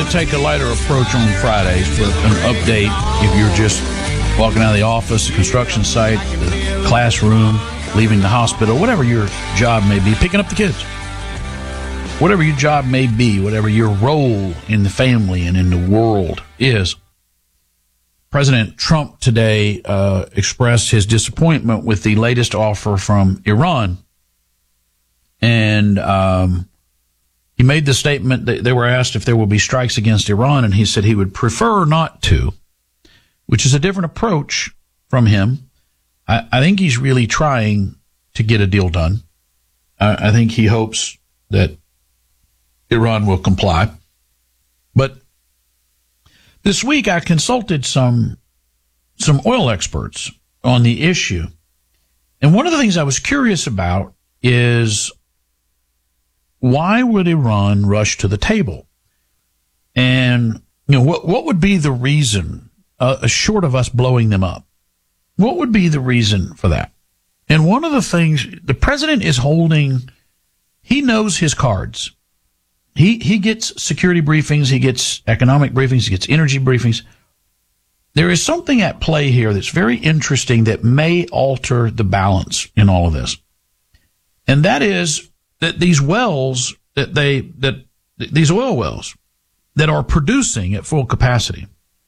take a lighter approach on Fridays for an update if you're just walking out of the office, the construction site, the classroom, leaving the hospital, whatever your job may be, picking up the kids. Whatever your job may be, whatever your role in the family and in the world is. President Trump today expressed his disappointment with the latest offer from Iran. And he made the statement that they were asked if there will be strikes against Iran, and he said he would prefer not to, which is a different approach from him. I think he's really trying to get a deal done. I think he hopes that Iran will comply. But this week I consulted some oil experts on the issue. And one of the things I was curious about is why would Iran rush to the table? And what would be the reason, short of us blowing them up? What would be the reason for that? And one of the things the president is holding, he knows his cards. He gets security briefings, he gets economic briefings, he gets energy briefings. There is something at play here that's very interesting that may alter the balance in all of this. And that is that these wells these oil wells that are producing at full capacity.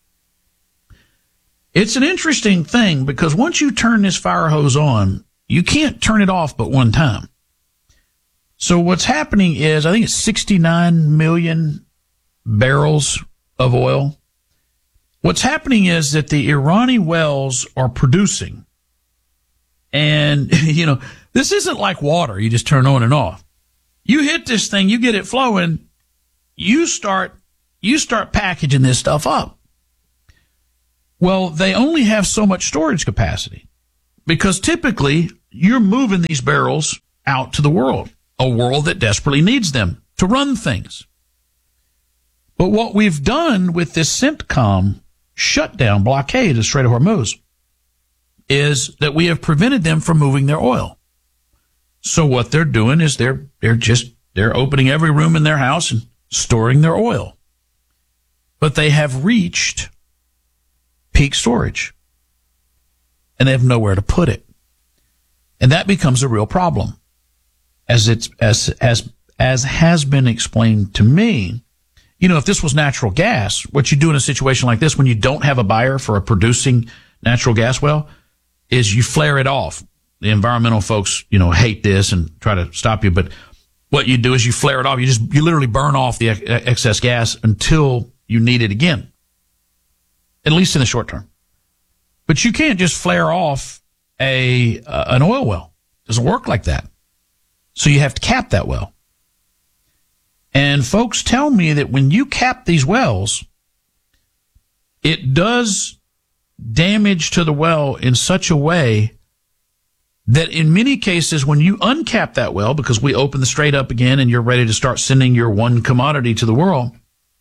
It's an interesting thing because once you turn this fire hose on, you can't turn it off but one time. So what's happening is, I think it's 69 million barrels of oil. What's happening is that the Irani wells are producing. And, this isn't like water. You just turn on and off. You hit this thing, you get it flowing, you start packaging this stuff up. Well, they only have so much storage capacity because typically you're moving these barrels out to the world, a world that desperately needs them to run things. But what we've done with this CENTCOM shutdown blockade of the Strait of Hormuz is that we have prevented them from moving their oil. So what they're doing is they're opening every room in their house and storing their oil. But they have reached peak storage, and they have nowhere to put it. And that becomes a real problem. As has been explained to me, if this was natural gas, what you do in a situation like this when you don't have a buyer for a producing natural gas well is you flare it off. The environmental folks, hate this and try to stop you, but what you do is you flare it off. You literally burn off the excess gas until you need it again, at least in the short term. But you can't just flare off an oil well. It doesn't work like that. So you have to cap that well. And folks tell me that when you cap these wells, it does damage to the well in such a way that in many cases, when you uncap that well, because we open the strait up again and you're ready to start sending your one commodity to the world,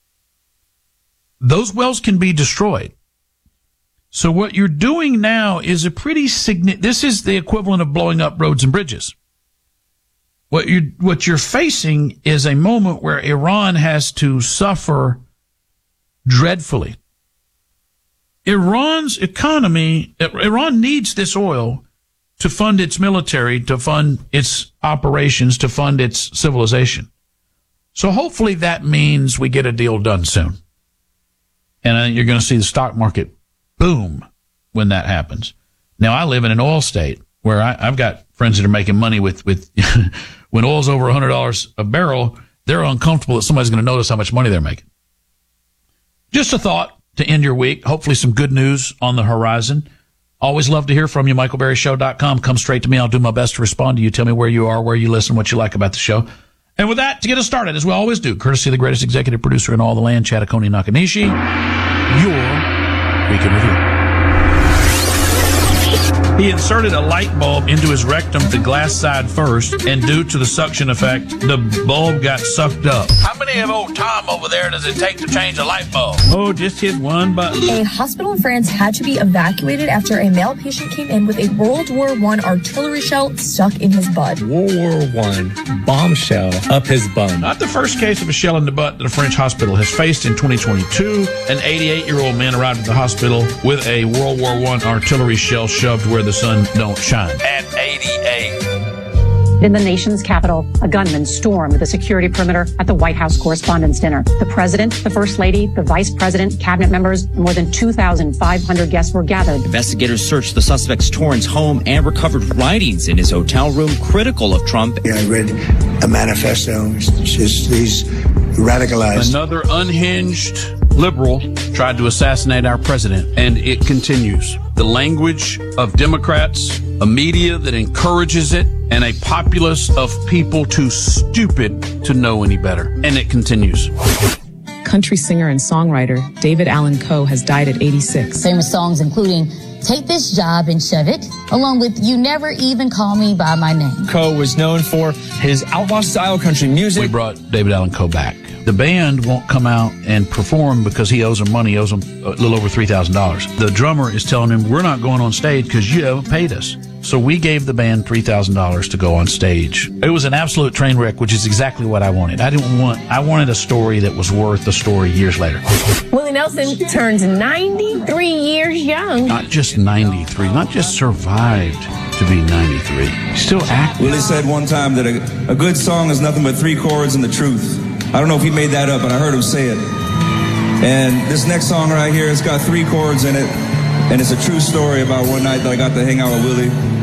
those wells can be destroyed. So what you're doing now is this is the equivalent of blowing up roads and bridges. What you're facing is a moment where Iran has to suffer dreadfully. Iran's economy, Iran needs this oil to fund its military, to fund its operations, to fund its civilization. So hopefully that means we get a deal done soon. And I think you're going to see the stock market boom when that happens. Now, I live in an oil state where I've got friends that are making money with when oil's over $100 a barrel, they're uncomfortable that somebody's going to notice how much money they're making. Just a thought to end your week. Hopefully some good news on the horizon. Always love to hear from you. MichaelBerryShow.com. Come straight to me. I'll do my best to respond to you. Tell me where you are, where you listen, what you like about the show. And with that, to get us started, as we always do, courtesy of the greatest executive producer in all the land, Chattaconi Nakanishi, your Week in Review. He inserted a light bulb into his rectum, the glass side first, and due to the suction effect, the bulb got sucked up. How many of old Tom over there does it take to change a light bulb? Oh, just hit one button. A hospital in France had to be evacuated after a male patient came in with a World War I artillery shell stuck in his butt. World War I bombshell up his bum. Not the first case of a shell in the butt that a French hospital has faced. In 2022, an 88-year-old man arrived at the hospital with a World War I artillery shell shoved where the sun don't shine. At 88. In the nation's capital, a gunman stormed the security perimeter at the White House Correspondents' Dinner. The president, the first lady, the vice president, cabinet members, and more than 2,500 guests were gathered. Investigators searched the suspect's Torrance home and recovered writings in his hotel room critical of Trump. I read a manifesto. It's just these radicalized. Another unhinged liberal tried to assassinate our president, and it continues. The language of Democrats, a media that encourages it, and a populace of people too stupid to know any better. And it continues. Country singer and songwriter David Allan Coe has died at 86. Famous songs including Take This Job and Shove It, along with You Never Even Call Me By My Name. Coe was known for his outlaw-style country music. We brought David Allan Coe back. The band won't come out and perform because he owes them money, owes them a little over $3,000. The drummer is telling him, we're not going on stage because you haven't paid us. So we gave the band $3,000 to go on stage. It was an absolute train wreck, which is exactly what I wanted. I wanted a story that was worth the story years later. Willie Nelson turns 93 years young. Not just 93, not just survived to be 93. Still active. Willie said one time that a good song is nothing but 3 chords and the truth. I don't know if he made that up, but I heard him say it. And this next song right here, it's got 3 chords in it. And it's a true story about one night that I got to hang out with Willie.